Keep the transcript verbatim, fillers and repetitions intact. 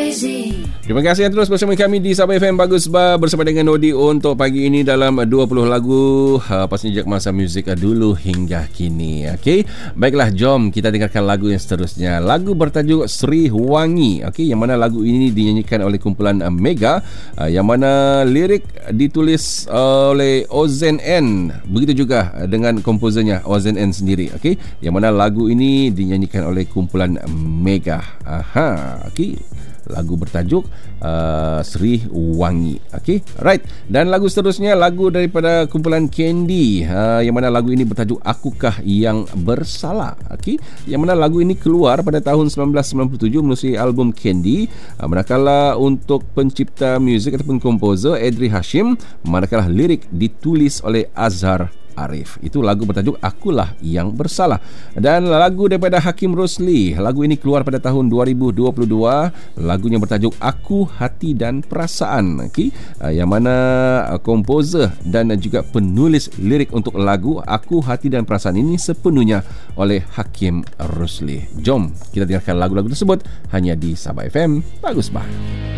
Terima kasih yang terus bersama kami di Sabah F M Bagus Bar bersama dengan Nodi untuk pagi ini dalam dua puluh lagu uh, pastinya sejak masa muzik dulu hingga kini. Okey, baiklah, jom kita dengarkan lagu yang seterusnya. Lagu bertajuk Sri Wangi. Okey, yang mana lagu ini dinyanyikan oleh kumpulan uh, Mega, uh, yang mana lirik ditulis uh, oleh Ozen N. Begitu juga uh, dengan komposernya Ozen N sendiri. Okey, yang mana lagu ini dinyanyikan oleh kumpulan uh, Mega. Aha, okey. Lagu bertajuk uh, Sri Wangi. Okey, right. Dan lagu seterusnya lagu daripada kumpulan Candy, uh, yang mana lagu ini bertajuk Akukah Yang Bersalah. Okey, yang mana lagu ini keluar pada tahun sembilan belas sembilan puluh tujuh melalui album Candy. Uh, manakala untuk pencipta muzik ataupun komposer Edri Hashim, manakala lirik ditulis oleh Azhar Arif. Itu lagu bertajuk Akulah Yang Bersalah. Dan lagu daripada Hakim Rosli, lagu ini keluar pada tahun dua ribu dua puluh dua. Lagunya bertajuk Aku, Hati dan Perasaan. Okay? Yang mana komposer dan juga penulis lirik untuk lagu Aku, Hati dan Perasaan ini sepenuhnya oleh Hakim Rosli. Jom kita dengarkan lagu-lagu tersebut hanya di Sabah F M Bagus Bah.